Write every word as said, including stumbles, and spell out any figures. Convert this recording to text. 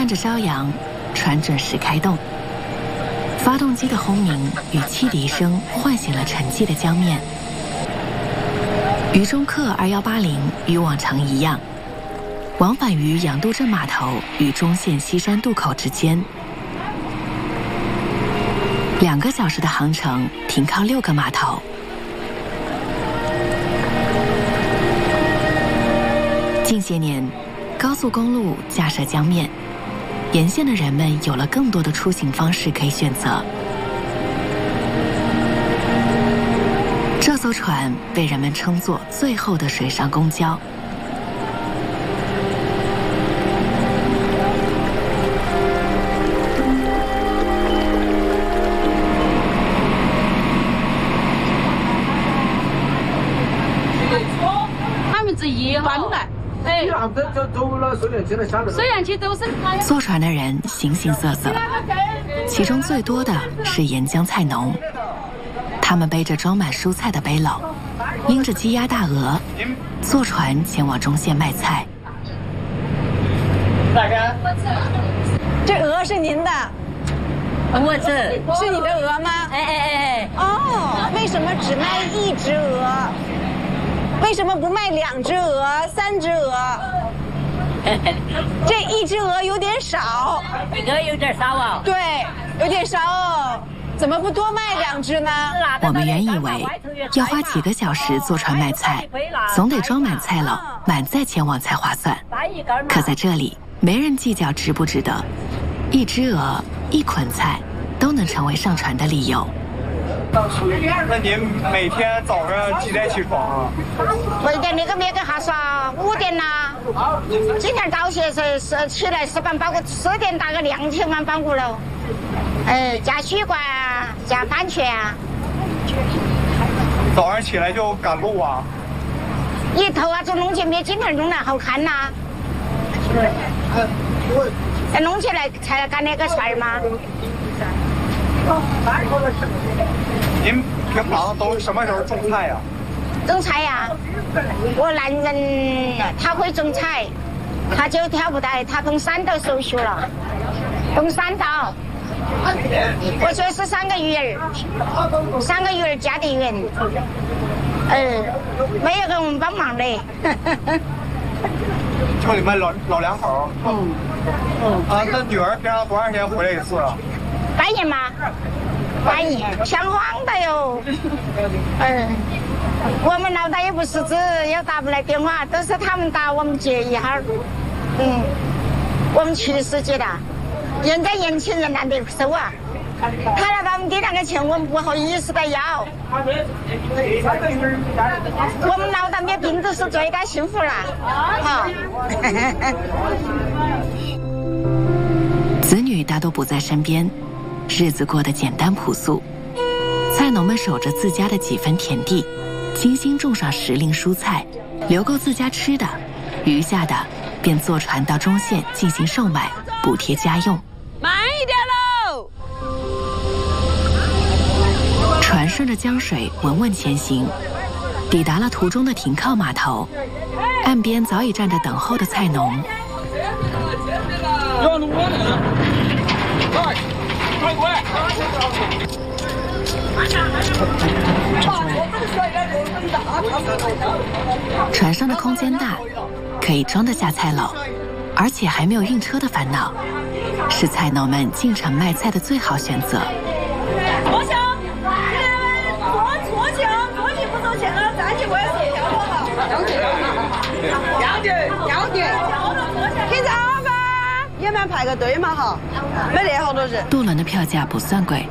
伴着朝阳，船准时开动。发动机的轰鸣与汽笛声唤醒了沉寂的江面。渝中客二一八零与往常一样，往返于杨渡镇码头与中线西山渡口之间。两个小时的航程，停靠六个码头。近些年，高速公路架设江面，沿线的人们有了更多的出行方式可以选择。这艘船被人们称作最后的水上公交。 他们之一完了。哎，水源机都是坐船的人形形色色，其中最多的是沿江菜农。他们背着装满蔬菜的背篓，拎着鸡鸭大鹅，坐船前往中线卖菜。 大哥， 这鹅是您的？ 我这是你的鹅吗？ 哎哎哎！ 哦，为什么只卖一只鹅？为什么不卖两只鹅、三只鹅？这一只鹅有点少。 鹅有点少啊。 对，有点少哦。怎么不多卖两只呢？ 我们原以为要花几个小时坐船卖菜，总得装满菜篓，满载前往才划算。可在这里，没人计较值不值得，一只鹅、一捆菜都能成为上船的理由。 那您每天早上几点起床啊？ 每天那个每个哈啥五点啦。今天早些是是起来吃饭，包括四点打个两千碗饭锅了。哎，加水果啊，加番茄啊。 早上起来就赶路啊？ 一头啊，这弄起没今天弄来好看呐、啊。再弄起来才干那个事儿吗？ 您平常都什么时候种菜呀、 啊？种菜呀、啊，我男人他会种菜，他就挑不带，他从三道手续了，从三道。我说是三个鱼儿，三个鱼儿加的圆，呃，没有给我们帮忙的。 就你们老老两口？嗯嗯啊，那女儿平常多长时间回来一次啊？ 半年吗？半年，像慌的哟。嗯，我们老大也不识字，也打不来电话，都是他们打，我们接一下。嗯，我们去世接的。现在年轻人懒得收啊，他来把我们的那个钱，我们不好意思的要。我们老大没病都是最大幸福了，好。 子女大多不在身边，日子过得简单朴素。菜农们守着自家的几分田地，精心种上时令蔬菜，留够自家吃的，余下的便坐船到中线进行售卖，补贴家用。 慢一点喽！ 船顺着江水稳稳前行，抵达了途中的停靠码头，岸边早已站着等候的菜农。船上的空间大，可以装得下菜篓，而且还没有运车的烦恼，是菜农们进城卖菜的最好选择。 左墙，左左墙，左你不走钱了，站起过来走票好不好？要紧，要紧，要紧。听着吧，也蛮排个队嘛哈，没得好多人。 渡轮的票价不算贵，